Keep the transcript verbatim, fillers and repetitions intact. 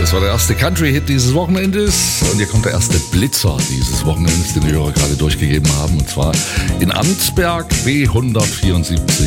Das war der erste Country-Hit dieses Wochenendes. Und hier kommt der erste Blitzer dieses Wochenendes, den die Hörer gerade durchgegeben haben. Und zwar in Amtsberg B hundertvierundsiebzig